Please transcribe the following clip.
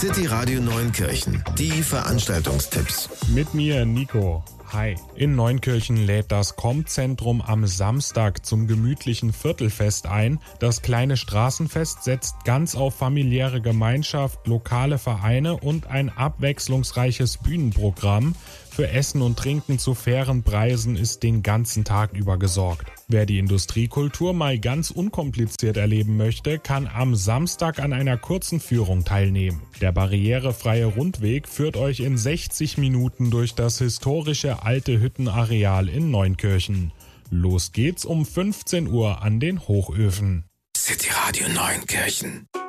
City Radio Neunkirchen. Die Veranstaltungstipps. Mit mir, Nico. Hi. In Neunkirchen lädt das Komm-Zentrum am Samstag zum gemütlichen Viertelfest ein. Das kleine Straßenfest setzt ganz auf familiäre Gemeinschaft, lokale Vereine und ein abwechslungsreiches Bühnenprogramm. Für Essen und Trinken zu fairen Preisen ist den ganzen Tag über gesorgt. Wer die Industriekultur mal ganz unkompliziert erleben möchte, kann am Samstag an einer kurzen Führung teilnehmen. Der barrierefreie Rundweg führt euch in 60 Minuten durch das historische alte Hüttenareal in Neunkirchen. Los geht's um 15 Uhr an den Hochöfen. City Radio Neunkirchen.